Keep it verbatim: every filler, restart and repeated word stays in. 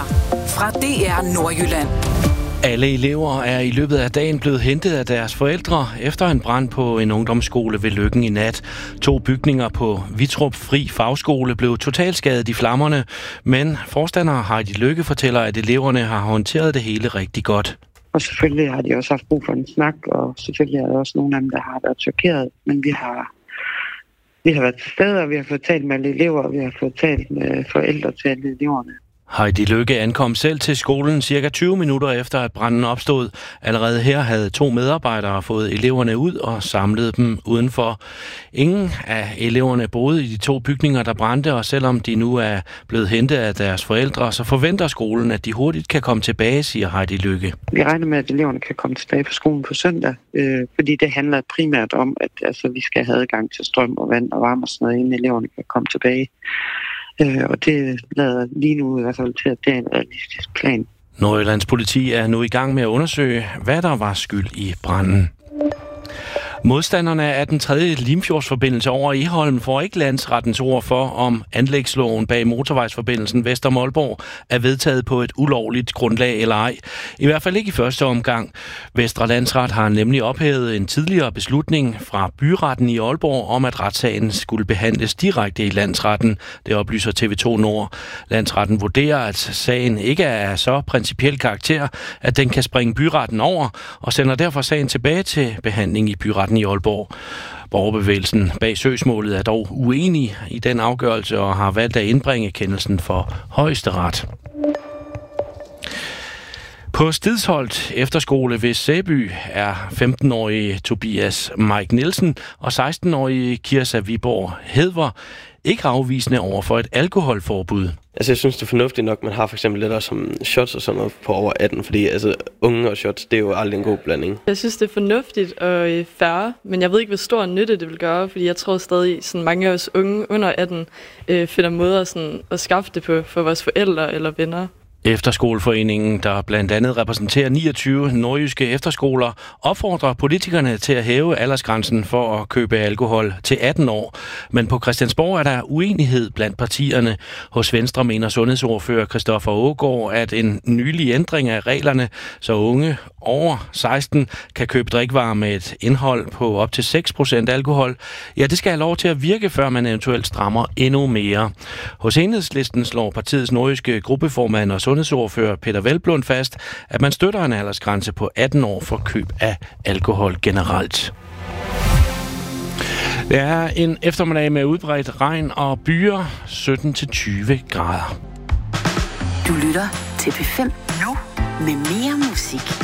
Nyheder fra D R Nordjylland. Alle elever er i løbet af dagen blevet hentet af deres forældre efter en brand på en ungdomsskole ved Løkken i nat. To bygninger på Vitrup Fri Fagskole blev totalskadet i flammerne, men forstander Heidi Lykke fortæller, at eleverne har håndteret det hele rigtig godt. Og selvfølgelig har de også haft brug for en snak, og selvfølgelig er der også nogle af dem, der har været chokeret, men vi har, vi har været til stede, og vi har fået talt med alle elever, og vi har fået talt med forældre til alle eleverne. Heidi Lykke ankom selv til skolen cirka tyve minutter efter, at branden opstod. Allerede her havde to medarbejdere fået eleverne ud og samlet dem udenfor. Ingen af eleverne boede i de to bygninger, der brændte, og selvom de nu er blevet hentet af deres forældre, så forventer skolen, at de hurtigt kan komme tilbage, siger Heidi Lykke. Vi regner med, at eleverne kan komme tilbage på skolen på søndag, øh, fordi det handler primært om, at altså, vi skal have adgang til strøm og vand og varme og sådan noget, inden eleverne kan komme tilbage. Øh, og det lader lige nu i hvert fald til, at det er en realistisk plan. Nordjyllands politi er nu i gang med at undersøge, hvad der var skyld i branden. Modstanderne af den tredje Limfjordsforbindelse over Egholm får ikke landsrettens ord for, om anlægsloven bag motorvejsforbindelsen vest om Aalborg er vedtaget på et ulovligt grundlag eller ej. I hvert fald ikke i første omgang. Vestre Landsret har nemlig ophævet en tidligere beslutning fra byretten i Aalborg om, at retssagen skulle behandles direkte i landsretten. Det oplyser T V to Nord. Landsretten vurderer, at sagen ikke er af så principiel karakter, at den kan springe byretten over, og sender derfor sagen tilbage til behandling i byretten i Aalborg. Borgerbevægelsen bag søgsmålet er dog uenig i den afgørelse og har valgt at indbringe kendelsen for Højesteret. På Stidsholt Efterskole ved Sæby er femten-årige Tobias Mike Nielsen og seksten-årige Kirsa Viborg Hedver ikke afvisende over for et alkoholforbud. Altså jeg synes det er fornuftigt nok, man har for eksempel lidt som shots og sådan noget på over atten, fordi altså unge og shots, det er jo aldrig en god blanding. Jeg synes det er fornuftigt og fair, men jeg ved ikke, hvor stor nytte det vil gøre, fordi jeg tror stadig, sådan mange af os unge under atten øh, finder måder sådan, at skaffe det på for vores forældre eller venner. Efterskoleforeningen, der blandt andet repræsenterer niogtyve nordjyske efterskoler, opfordrer politikerne til at hæve aldersgrænsen for at købe alkohol til atten år. Men på Christiansborg er der uenighed blandt partierne. Hos Venstre mener sundhedsordfører Christoffer Aagaard, at en nylig ændring af reglerne, så unge over seksten kan købe drikvarer med et indhold på op til seks procent alkohol, ja, det skal have lov til at virke, før man eventuelt strammer endnu mere. Hos Enhedslisten slår partiets nordjyske gruppeformand og sundhedsordfører Peter Velblund fast, at man støtter en aldersgrænse på atten år for køb af alkohol generelt. Det er en eftermiddag med udbredt regn og byer, sytten til tyve grader. Du lytter til P fem nu med mere musik.